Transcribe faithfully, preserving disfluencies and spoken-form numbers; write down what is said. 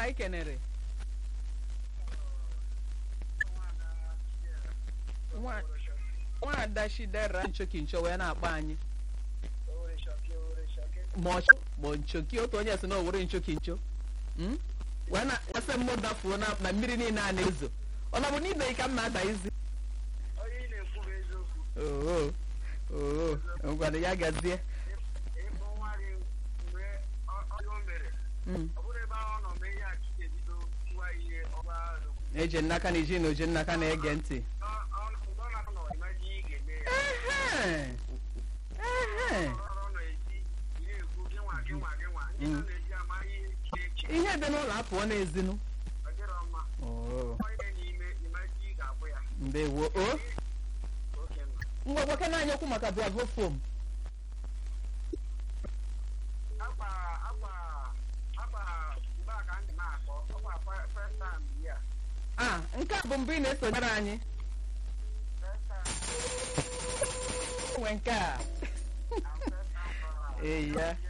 anyị kenere nwaada Chidera nchoki ncho wee na-akpọ anyị ma nchoki otu onye si na owere nchoki ncho wee na-asị m dafuo na mmiri niile a na-ezo ọ na bụ n'ibe ka m na-ada izi oo oo ngwanụ ya gazie eje nnaka na iji na oje nnaka na-ege ntị ihe dị n'ụlọ apụọ n'ezinu ndewo o ngwa gwake na-anya okwu maka Bravo Foam a nke a bụ mbụ ị na-esonyere anyị nwe nke a eyi ya